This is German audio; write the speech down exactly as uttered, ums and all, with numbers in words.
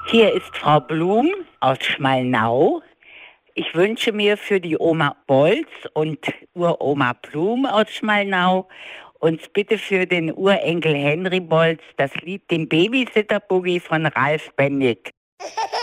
Hier ist Frau Blum aus Schmalnau. Ich wünsche mir für die Oma Bolz und Uroma Blum aus Schmalnau und bitte für den Urenkel Henry Bolz das Lied Den Babysitter Boogie von Ralf Bendig.